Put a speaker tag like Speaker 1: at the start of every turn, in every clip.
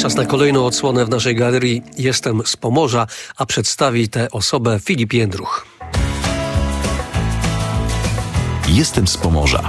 Speaker 1: Czas na kolejną odsłonę w naszej galerii Jestem z Pomorza, a przedstawi tę osobę Filip Jędruch.
Speaker 2: Jestem z Pomorza.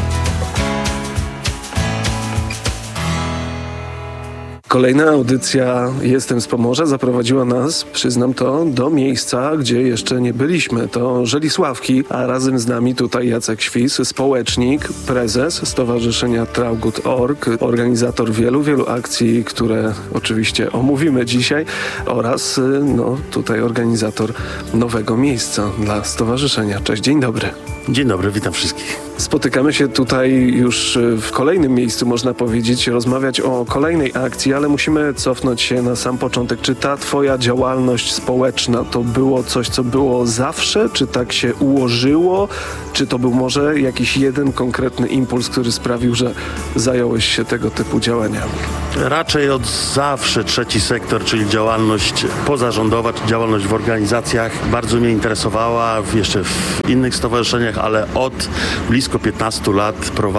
Speaker 3: Kolejna audycja Jestem z Pomorza zaprowadziła nas, przyznam to, do miejsca, gdzie jeszcze nie byliśmy. To Żelisławki, a razem z nami tutaj Jacek Świs, społecznik, prezes Stowarzyszenia Traugut.org, organizator wielu akcji, które oczywiście omówimy dzisiaj oraz tutaj organizator nowego miejsca dla stowarzyszenia. Cześć, dzień dobry.
Speaker 4: Dzień dobry, witam wszystkich.
Speaker 3: Spotykamy się tutaj już w kolejnym miejscu, można powiedzieć, rozmawiać o kolejnej akcji, ale musimy cofnąć się na sam początek. Czy ta twoja działalność społeczna to było coś, co było zawsze? Czy tak się ułożyło? Czy to był może jakiś jeden konkretny impuls, który sprawił, że zająłeś się tego typu działaniami?
Speaker 4: Raczej od zawsze trzeci sektor, czyli działalność pozarządowa, czy działalność w organizacjach bardzo mnie interesowała, jeszcze w innych stowarzyszeniach, ale od blisko 15 lat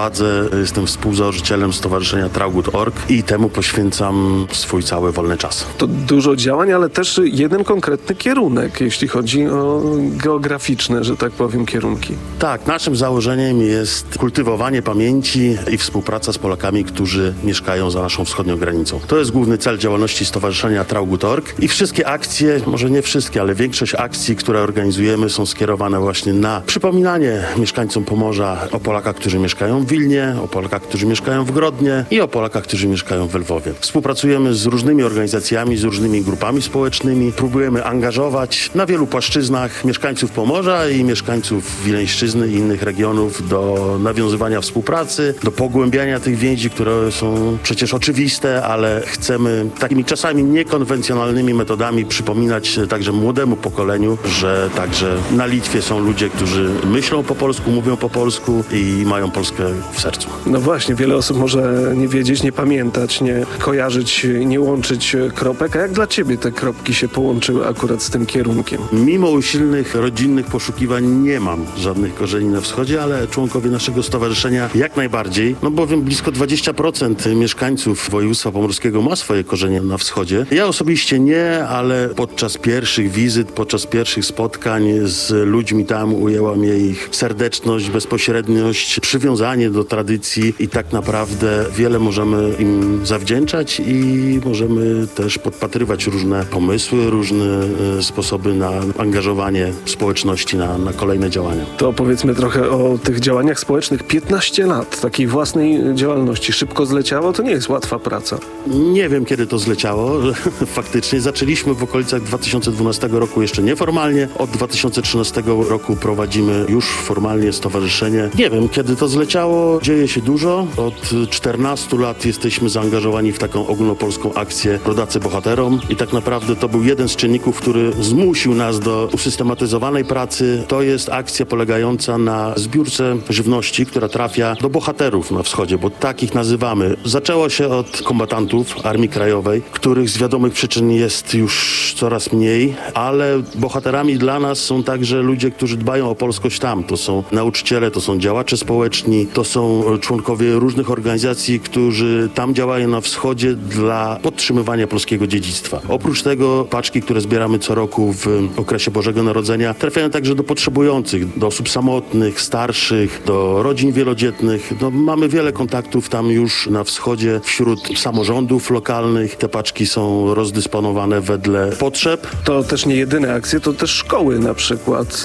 Speaker 4: jestem współzałożycielem Stowarzyszenia Traugut.org i temu poświęcam swój cały wolny czas.
Speaker 3: To dużo działań, ale też jeden konkretny kierunek, jeśli chodzi o geograficzne, że tak powiem, kierunki.
Speaker 4: Tak, naszym założeniem jest kultywowanie pamięci i współpraca z Polakami, którzy mieszkają za naszą wschodnią granicą. To jest główny cel działalności Stowarzyszenia Traugut.org i wszystkie akcje, może nie wszystkie, ale większość akcji, które organizujemy, są skierowane właśnie na przypominanie mieszkańcom Pomorza o Polakach, którzy mieszkają w Wilnie, o Polakach, którzy mieszkają w Grodnie i o Polakach, którzy mieszkają w Lwowie. Współpracujemy z różnymi organizacjami, z różnymi grupami społecznymi. Próbujemy angażować na wielu płaszczyznach mieszkańców Pomorza i mieszkańców Wileńszczyzny i innych regionów do nawiązywania współpracy, do pogłębiania tych więzi, które są przecież oczywiste, ale chcemy takimi czasami niekonwencjonalnymi metodami przypominać także młodemu pokoleniu, że także na Litwie są ludzie, którzy myślą po polsku, mówią po polsku i mają Polskę w sercu.
Speaker 3: No właśnie, wiele osób może nie wiedzieć, nie pamiętać, nie kojarzyć, nie łączyć kropek. A jak dla ciebie te kropki się połączyły akurat z tym kierunkiem?
Speaker 4: Mimo usilnych, rodzinnych poszukiwań nie mam żadnych korzeni na wschodzie, ale członkowie naszego stowarzyszenia jak najbardziej, bowiem blisko 20% mieszkańców województwa pomorskiego ma swoje korzenie na wschodzie. Ja osobiście nie, ale podczas pierwszych wizyt, podczas pierwszych spotkań z ludźmi tam ujęła mnie ich serdeczność, bezpośredniość, przywiązanie do tradycji i tak naprawdę wiele możemy im zawdzięczać i możemy też podpatrywać różne pomysły, różne sposoby na angażowanie społeczności na kolejne działania.
Speaker 3: To opowiedzmy trochę o tych działaniach społecznych. 15 lat takiej własnej działalności. Szybko zleciało? To nie jest łatwa praca.
Speaker 4: Nie wiem, kiedy to zleciało. Faktycznie zaczęliśmy w okolicach 2012 roku jeszcze nieformalnie. Od 2013 roku prowadzimy już formalnie stowarzyszenie. Nie wiem, kiedy to zleciało. Dzieje się dużo. Od 14 lat jesteśmy zaangażowani w taką ogólnopolską akcję Rodacy Bohaterom i tak naprawdę to był jeden z czynników, który zmusił nas do usystematyzowanej pracy. To jest akcja polegająca na zbiórce żywności, która trafia do bohaterów na wschodzie, bo tak ich nazywamy. Zaczęło się od kombatantów Armii Krajowej, których z wiadomych przyczyn jest już coraz mniej, ale bohaterami dla nas są także ludzie, którzy dbają o polskość tam. To są nauczyciele, to są działacze społeczni, to są członkowie różnych organizacji, którzy tam działają na wschodzie dla podtrzymywania polskiego dziedzictwa. Oprócz tego paczki, które zbieramy co roku w okresie Bożego Narodzenia, trafiają także do potrzebujących, do osób samotnych, starszych, do rodzin wielodzietnych. Mamy wiele kontaktów tam już na wschodzie wśród samorządów lokalnych. Te paczki są rozdysponowane wedle potrzeb.
Speaker 3: To też nie jedyne akcje, to też szkoły na przykład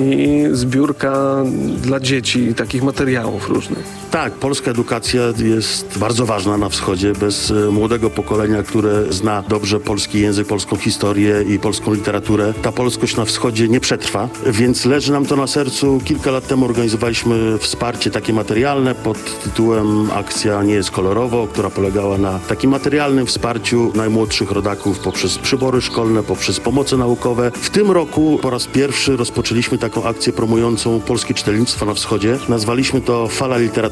Speaker 3: i zbiórka dla dzieci i takich materiałów różnych.
Speaker 4: Tak, polska edukacja jest bardzo ważna na wschodzie. Bez młodego pokolenia, które zna dobrze polski język, polską historię i polską literaturę, ta polskość na wschodzie nie przetrwa, więc leży nam to na sercu. Kilka lat temu organizowaliśmy wsparcie takie materialne pod tytułem Akcja nie jest kolorowo, która polegała na takim materialnym wsparciu najmłodszych rodaków poprzez przybory szkolne, poprzez pomoce naukowe. W tym roku po raz pierwszy rozpoczęliśmy taką akcję promującą polskie czytelnictwo na wschodzie. Nazwaliśmy to Fala Literatury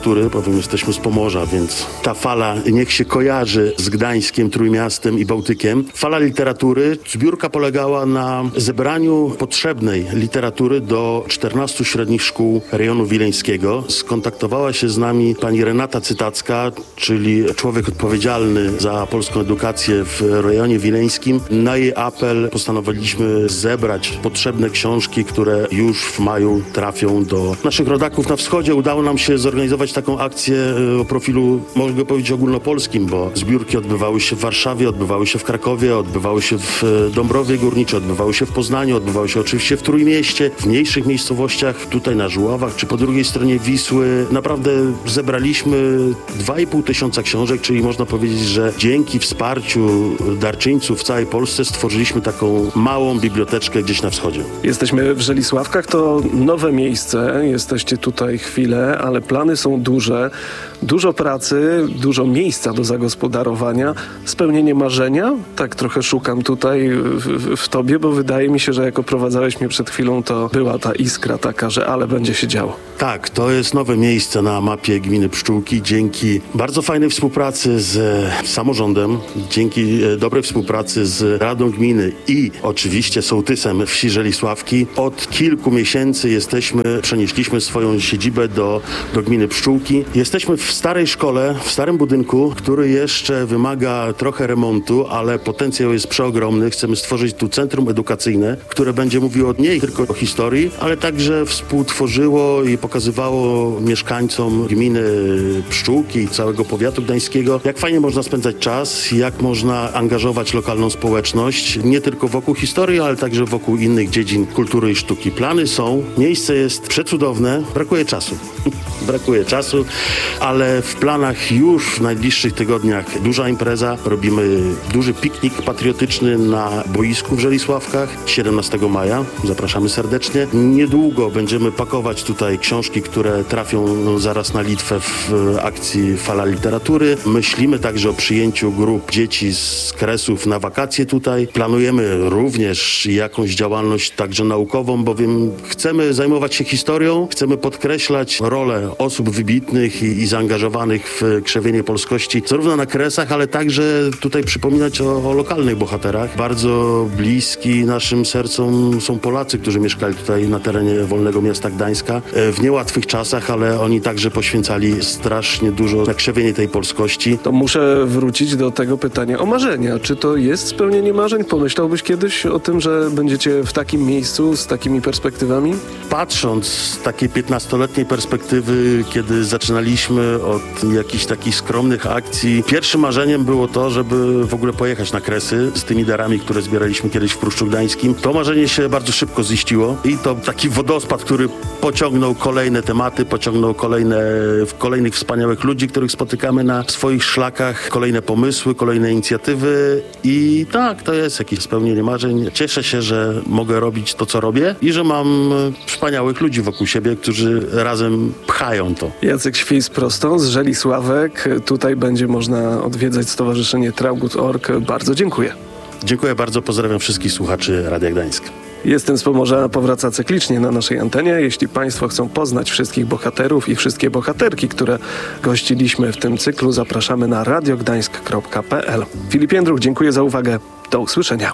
Speaker 4: literatury, bowiem jesteśmy z Pomorza, więc ta fala niech się kojarzy z Gdańskiem, Trójmiastem i Bałtykiem. Fala literatury, zbiórka polegała na zebraniu potrzebnej literatury do 14 średnich szkół rejonu wileńskiego. Skontaktowała się z nami pani Renata Cytacka, czyli człowiek odpowiedzialny za polską edukację w rejonie wileńskim. Na jej apel postanowiliśmy zebrać potrzebne książki, które już w maju trafią do naszych rodaków na wschodzie. Udało nam się zorganizować taką akcję o profilu, mogę powiedzieć, ogólnopolskim, bo zbiórki odbywały się w Warszawie, odbywały się w Krakowie, odbywały się w Dąbrowie Górniczej, odbywały się w Poznaniu, odbywały się oczywiście w Trójmieście, w mniejszych miejscowościach, tutaj na Żuławach, czy po drugiej stronie Wisły. Naprawdę zebraliśmy 2,5 tysiąca książek, czyli można powiedzieć, że dzięki wsparciu darczyńców w całej Polsce stworzyliśmy taką małą biblioteczkę gdzieś na wschodzie.
Speaker 3: Jesteśmy w Żelisławkach, to nowe miejsce, jesteście tutaj chwilę, ale plany są duże, dużo pracy, dużo miejsca do zagospodarowania. Spełnienie marzenia? Tak trochę szukam tutaj w tobie, bo wydaje mi się, że jak oprowadzałeś mnie przed chwilą, to była ta iskra taka, że ale będzie się działo.
Speaker 4: Tak, to jest nowe miejsce na mapie gminy Pszczółki. Dzięki bardzo fajnej współpracy z samorządem, dzięki dobrej współpracy z Radą Gminy i oczywiście sołtysem wsi Żelisławki. Od kilku miesięcy przenieśliśmy swoją siedzibę do gminy Pszczółki. Jesteśmy w starej szkole, w starym budynku, który jeszcze wymaga trochę remontu, ale potencjał jest przeogromny. Chcemy stworzyć tu centrum edukacyjne, które będzie mówiło nie tylko o historii, ale także współtworzyło i pokazywało mieszkańcom gminy Pszczółki i całego powiatu gdańskiego, jak fajnie można spędzać czas, jak można angażować lokalną społeczność, nie tylko wokół historii, ale także wokół innych dziedzin kultury i sztuki. Plany są, miejsce jest przecudowne, brakuje czasu. Brakuje czasu, ale w planach już w najbliższych tygodniach duża impreza. Robimy duży piknik patriotyczny na boisku w Żelisławkach 17 maja. Zapraszamy serdecznie. Niedługo będziemy pakować tutaj książki, które trafią zaraz na Litwę w akcji Fala Literatury. Myślimy także o przyjęciu grup dzieci z Kresów na wakacje tutaj. Planujemy również jakąś działalność także naukową, bowiem chcemy zajmować się historią, chcemy podkreślać rolę osób wybitnych i zaangażowanych w krzewienie polskości, zarówno na Kresach, ale także tutaj przypominać o lokalnych bohaterach. Bardzo bliski naszym sercom są Polacy, którzy mieszkali tutaj na terenie wolnego miasta Gdańska w niełatwych czasach, ale oni także poświęcali strasznie dużo na krzewienie tej polskości.
Speaker 3: To muszę wrócić do tego pytania o marzenia. Czy to jest spełnienie marzeń? Pomyślałbyś kiedyś o tym, że będziecie w takim miejscu z takimi perspektywami?
Speaker 4: Patrząc z takiej 15-letniej perspektywy, kiedy zaczynaliśmy od jakichś takich skromnych akcji, pierwszym marzeniem było to, żeby w ogóle pojechać na Kresy z tymi darami, które zbieraliśmy kiedyś w Pruszczu Gdańskim. To marzenie się bardzo szybko ziściło i to taki wodospad, który pociągnął kolejne tematy, pociągnął kolejnych wspaniałych ludzi, których spotykamy na swoich szlakach, kolejne pomysły, kolejne inicjatywy i tak, to jest jakieś spełnienie marzeń. Cieszę się, że mogę robić to, co robię i że mam wspaniałych ludzi wokół siebie, którzy razem pchają to.
Speaker 3: Jacek Świs prosto z Żelisławek. Tutaj będzie można odwiedzać Stowarzyszenie Traugut.org. Bardzo dziękuję.
Speaker 4: Dziękuję bardzo, pozdrawiam wszystkich słuchaczy Radia Gdańsk.
Speaker 3: Jestem z Pomorza, powraca cyklicznie na naszej antenie. Jeśli Państwo chcą poznać wszystkich bohaterów i wszystkie bohaterki, które gościliśmy w tym cyklu, zapraszamy na radiogdańsk.pl. Filip Jędruch, dziękuję za uwagę. Do usłyszenia.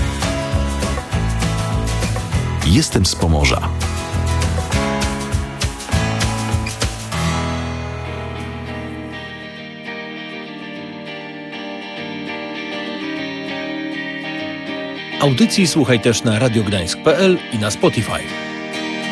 Speaker 2: Jestem z Pomorza.
Speaker 5: Audycji słuchaj też na radiogdańsk.pl i na Spotify.